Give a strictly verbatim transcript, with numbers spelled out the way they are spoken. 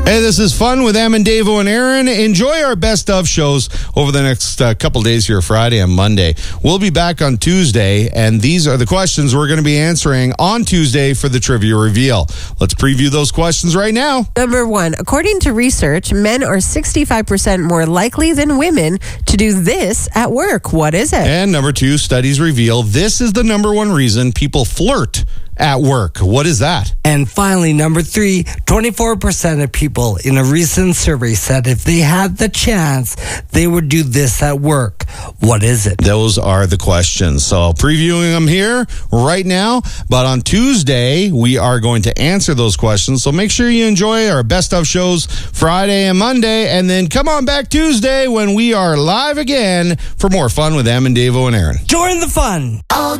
Hey, this is Fun with Em and Davo and Aaron. Enjoy our best of shows over the next uh, couple days here, Friday and Monday. We'll be back on Tuesday, and these are the questions we're going to be answering on Tuesday for the trivia reveal. Let's preview those questions right now. Number one, according to research, men are sixty-five percent more likely than women to do this at work. What is it? And number two, studies reveal this is the number one reason people flirt at work. What is that? And finally, number three, twenty-four percent of people in a recent survey said if they had the chance, they would do this at work. What is it? Those are the questions. So previewing them here right now, but on Tuesday, we are going to answer those questions. So make sure you enjoy our best of shows Friday and Monday, and then come on back Tuesday when we are live again for more Fun with Em and Davo and Aaron. Join the fun.